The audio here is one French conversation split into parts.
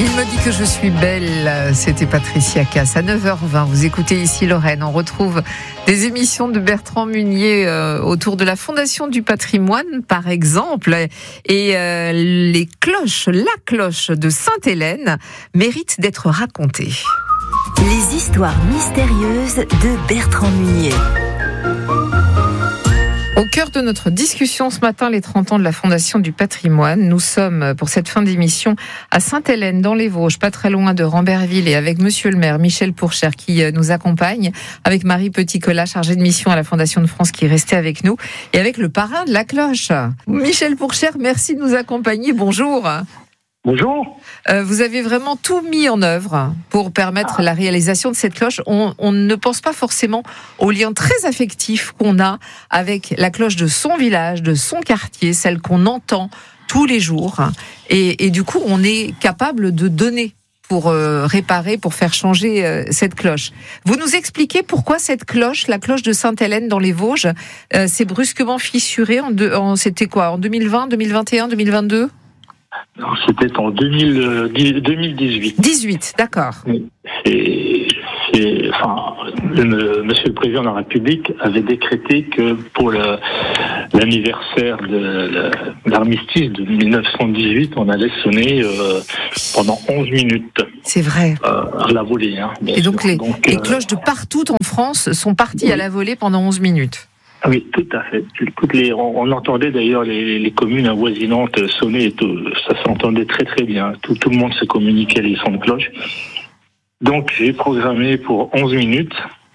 Il me dit que je suis belle, c'était Patricia Cass. À 9h20, vous écoutez ici Lorraine. On retrouve des émissions de Bertrand Munier autour de la Fondation du patrimoine, par exemple. Et les cloches, la cloche de Sainte-Hélène mérite d'être racontée. Les histoires mystérieuses de Bertrand Munier. Au cœur de notre discussion ce matin, les 30 ans de la Fondation du patrimoine. Nous sommes, pour cette fin d'émission, à Sainte-Hélène, dans les Vosges, pas très loin de Rambervillers, et avec monsieur le maire, Michel Pourchère, qui nous accompagne, avec Marie Petit-Colas, chargée de mission à la Fondation de France, qui est restée avec nous, et avec le parrain de la cloche. Michel Pourchère, merci de nous accompagner. Bonjour. Bonjour. Vous avez vraiment tout mis en œuvre pour permettre la réalisation de cette cloche. On ne pense pas forcément au lien très affectif qu'on a avec la cloche de son village, de son quartier, celle qu'on entend tous les jours. Et du coup, on est capable de donner pour réparer, pour faire changer cette cloche. Vous nous expliquez pourquoi cette cloche, la cloche de Sainte-Hélène dans les Vosges, s'est brusquement fissurée c'était quoi, en 2020, 2021, 2022 ? Alors, c'était en 2018. 18, d'accord. Monsieur le Président de la République avait décrété que pour l'anniversaire de l'armistice de 1918, on allait sonner pendant 11 minutes. C'est vrai. À la volée. Et donc les cloches de partout en France sont parties à la volée pendant 11 minutes. Oui, tout à fait. On entendait d'ailleurs les communes avoisinantes sonner et tout. Ça s'entendait très très bien. Tout le monde se communiquait les sons de cloche. Donc j'ai programmé pour 11 minutes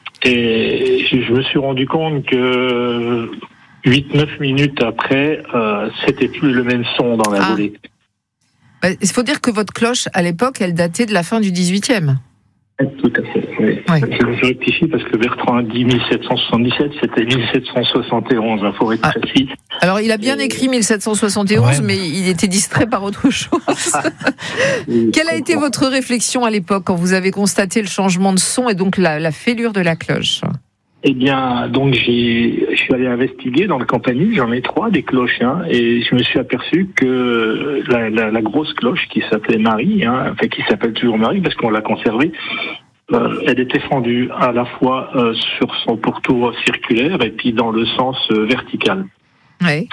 et je me suis rendu compte que 8-9 minutes après, c'était plus le même son dans la volée. Il faut dire que votre cloche, à l'époque, elle datait de la fin du 18e. Tout à fait, oui. Ouais. Je rectifie parce que Bertrand a dit 1777, c'était 1771, il faut être précis. Alors il a bien écrit 1771, mais il était distrait par autre chose. Quelle a été votre réflexion à l'époque quand vous avez constaté le changement de son et donc la fêlure de la cloche ? Eh bien, donc je suis allé investiguer dans le campanile, j'en ai 3 des cloches, et je me suis aperçu que la grosse cloche qui s'appelait Marie, qui s'appelle toujours Marie parce qu'on l'a conservée, elle était fendue à la fois sur son pourtour circulaire et puis dans le sens vertical. Oui.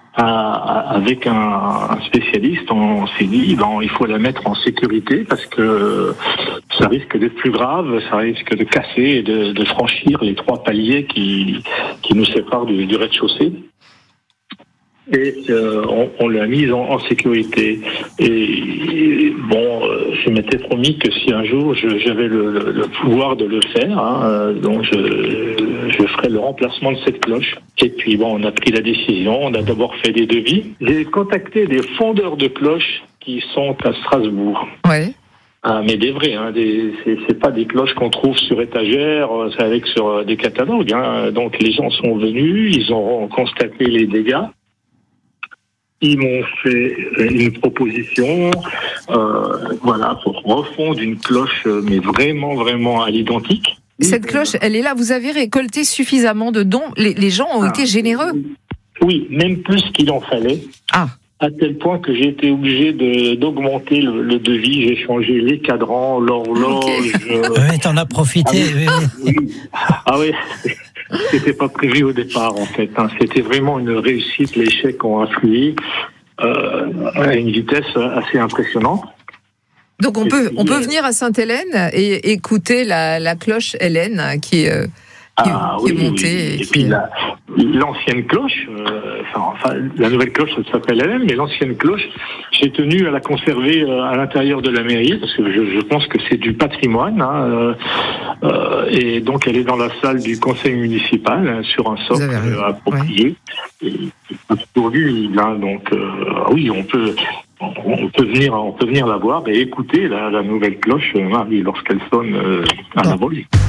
Avec un spécialiste, on s'est dit il faut la mettre en sécurité parce que ça risque d'être plus grave, ça risque de casser et de franchir les 3 paliers qui nous séparent du rez-de-chaussée. Et on l'a mise en sécurité. Et je m'étais promis que si un jour j'avais le pouvoir de le faire, donc je ferai le remplacement de cette cloche. Et puis on a pris la décision, on a d'abord fait des devis. J'ai contacté des fondeurs de cloches qui sont à Strasbourg. Ouais. Mais des vrais, c'est pas des cloches qu'on trouve sur étagère, c'est sur des catalogues. Donc les gens sont venus, ils ont constaté les dégâts. Ils m'ont fait une proposition, pour refondre une cloche, mais vraiment, vraiment à l'identique. Cette cloche, elle est là. Vous avez récolté suffisamment de dons. Les gens ont été généreux. Oui, même plus qu'il en fallait. À tel point que j'ai été obligé d'augmenter le devis. J'ai changé les cadrans, l'horloge. Oui, t'en as profité. Oui. Oui. C'était pas prévu au départ, en fait. C'était vraiment une réussite. Les chèques ont afflué à une vitesse assez impressionnante. Donc on peut venir à Sainte-Hélène et écouter la cloche Hélène qui est montée. Oui. Et puis l'ancienne cloche, la nouvelle cloche, ça s'appelle Hélène, mais l'ancienne cloche, j'ai tenu à la conserver à l'intérieur de la mairie parce que je pense que c'est du patrimoine. Et donc elle est dans la salle du conseil municipal sur un socle approprié. Ouais. Et c'est toujours visible. Donc oui, on peut venir la voir et écouter la nouvelle cloche Marie lorsqu'elle sonne à la volée.